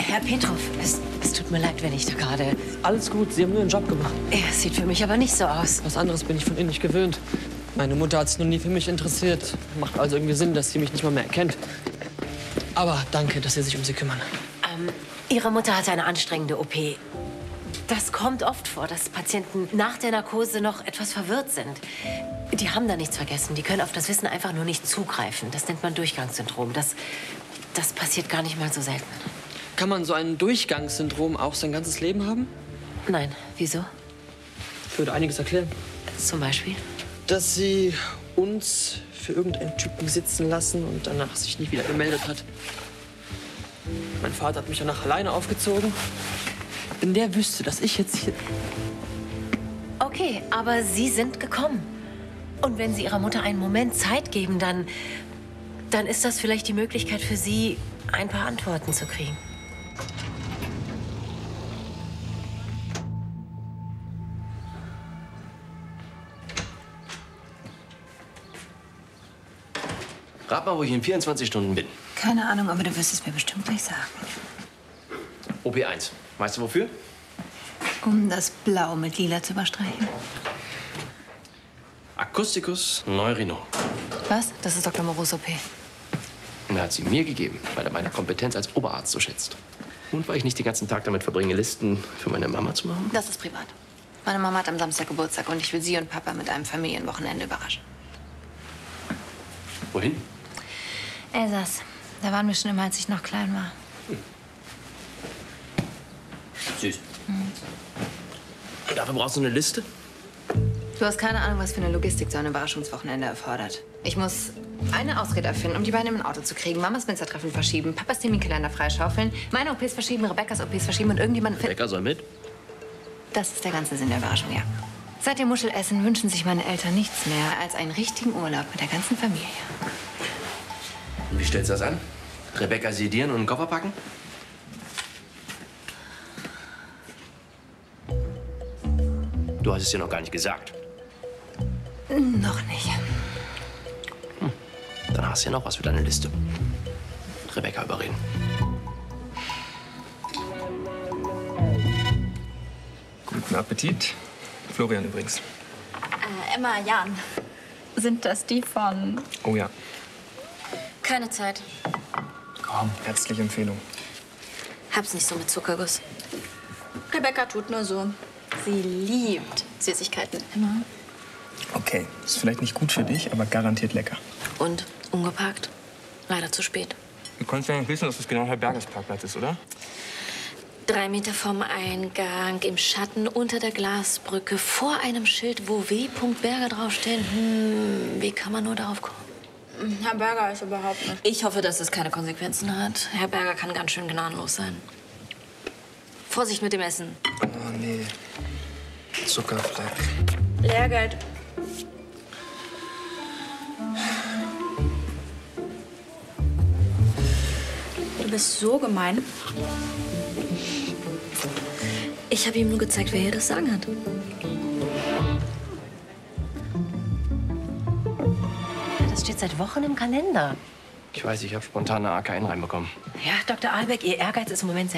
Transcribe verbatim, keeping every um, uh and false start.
Herr Petrov, es, es tut mir leid, wenn ich da gerade... Alles gut, Sie haben nur Ihren Job gemacht. Es sieht für mich aber nicht so aus. Was anderes bin ich von Ihnen nicht gewöhnt. Meine Mutter hat sich noch nie für mich interessiert. Macht also irgendwie Sinn, dass sie mich nicht mal mehr erkennt. Aber danke, dass Sie sich um sie kümmern. Ähm, Ihre Mutter hatte eine anstrengende O P. Das kommt oft vor, dass Patienten nach der Narkose noch etwas verwirrt sind. Die haben da nichts vergessen. Die können auf das Wissen einfach nur nicht zugreifen. Das nennt man Durchgangssyndrom. Das, das passiert gar nicht mal so selten. Kann man so ein Durchgangssyndrom auch sein ganzes Leben haben? Nein. Wieso? Würde einiges erklären. Zum Beispiel? Dass sie uns für irgendeinen Typen sitzen lassen und danach sich nie wieder gemeldet hat. Mein Vater hat mich danach alleine aufgezogen. Wenn der wüsste, dass ich jetzt hier... Okay, aber Sie sind gekommen. Und wenn Sie Ihrer Mutter einen Moment Zeit geben, dann, dann ist das vielleicht die Möglichkeit für Sie, ein paar Antworten zu kriegen. Rat mal, wo ich in vierundzwanzig Stunden bin. Keine Ahnung, aber du wirst es mir bestimmt gleich sagen. O P eins. Weißt du wofür? Um das Blau mit Lila zu überstreichen. Acusticus neurino. Was? Das ist Doktor Moros O P. Und er hat sie mir gegeben, weil er meine Kompetenz als Oberarzt so schätzt. Und weil ich nicht den ganzen Tag damit verbringe, Listen für meine Mama zu machen. Das ist privat. Meine Mama hat am Samstag Geburtstag und ich will sie und Papa mit einem Familienwochenende überraschen. Wohin? Elsass. Da waren wir schon immer, als ich noch klein war. Süß. Mhm. Und dafür brauchst du eine Liste? Du hast keine Ahnung, was für eine Logistik so ein Überraschungswochenende erfordert. Ich muss eine Ausrede erfinden, um die beiden in ein Auto zu kriegen, Mamas Winzertreffen verschieben, Papas Terminkalender freischaufeln, meine O Ps verschieben, Rebekkas O Ps verschieben und irgendjemand... Rebecca soll mit? Das ist der ganze Sinn der Überraschung, ja. Seit dem Muschelessen wünschen sich meine Eltern nichts mehr als einen richtigen Urlaub mit der ganzen Familie. Und wie stellst du das an? Rebecca sedieren und einen Koffer packen? Du hast es dir noch gar nicht gesagt. Noch nicht. Hm. Dann hast du ja noch was für deine Liste. Rebecca überreden. Guten Appetit. Florian übrigens. Äh, Emma, Jan. Sind das die von... Oh ja. Keine Zeit. Komm, herzliche Empfehlung. Hab's nicht so mit Zuckerguss. Rebecca tut nur so. Sie liebt Süßigkeiten. Immer. Okay, ist vielleicht nicht gut für dich, aber garantiert lecker. Und ungeparkt. Leider zu spät. Du konntest ja nicht wissen, dass das genau Herr Berges Parkplatz ist, oder? Drei Meter vom Eingang, im Schatten, unter der Glasbrücke, vor einem Schild, wo W. Berger draufsteht. Hm, wie kann man nur darauf kommen? Herr Berger ist überhaupt nicht. Ich hoffe, dass es keine Konsequenzen hat. Herr Berger kann ganz schön gnadenlos sein. Vorsicht mit dem Essen. Oh, nee. Zuckerfleck. Lehrgeld. Du bist so gemein. Ich habe ihm nur gezeigt, wer hier das Sagen hat. Das steht seit Wochen im Kalender. Ich weiß, ich habe spontan eine A K N reinbekommen. Ja, Doktor Ahlbeck, Ihr Ehrgeiz ist im Moment sehr